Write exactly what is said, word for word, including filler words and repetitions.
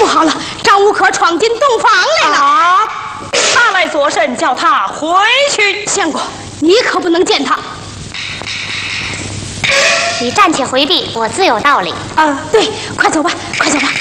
好了，张无可闯进洞房来了。 啊！他来作甚？叫他回去。 相公，你可不能见他。 你暂且回避，我自有道理。 啊，对，快走吧，快走吧。